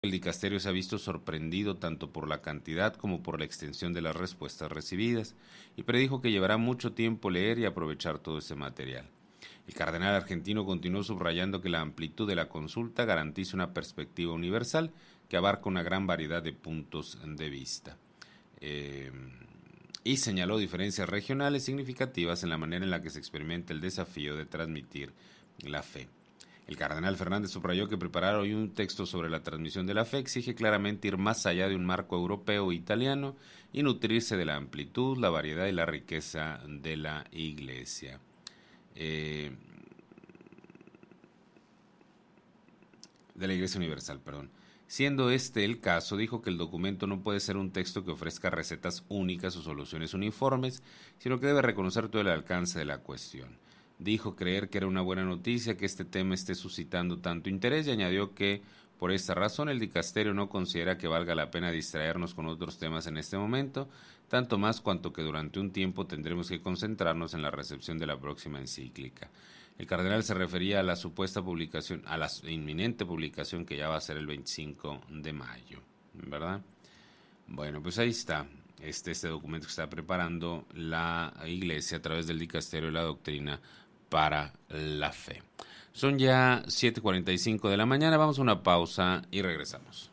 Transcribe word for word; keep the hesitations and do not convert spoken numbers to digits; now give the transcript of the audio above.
El dicasterio se ha visto sorprendido tanto por la cantidad como por la extensión de las respuestas recibidas y predijo que llevará mucho tiempo leer y aprovechar todo ese material. El cardenal argentino continuó subrayando que la amplitud de la consulta garantiza una perspectiva universal que abarca una gran variedad de puntos de vista. Eh, y señaló diferencias regionales significativas en la manera en la que se experimenta el desafío de transmitir la fe. El cardenal Fernández subrayó que preparar hoy un texto sobre la transmisión de la fe exige claramente ir más allá de un marco europeo e italiano y nutrirse de la amplitud, la variedad y la riqueza de la Iglesia. Eh, de la Iglesia Universal, perdón. Siendo este el caso, dijo que el documento no puede ser un texto que ofrezca recetas únicas o soluciones uniformes, sino que debe reconocer todo el alcance de la cuestión. Dijo creer que era una buena noticia que este tema esté suscitando tanto interés y añadió que, por esta razón, el dicasterio no considera que valga la pena distraernos con otros temas en este momento, tanto más cuanto que durante un tiempo tendremos que concentrarnos en la recepción de la próxima encíclica. El cardenal se refería a la supuesta publicación, a la inminente publicación que ya va a ser el veinticinco de mayo, ¿verdad? Bueno, pues ahí está, este, este documento que está preparando la Iglesia a través del dicasterio de la doctrina para la fe. Son ya siete cuarenta y cinco de la mañana, vamos a una pausa y regresamos.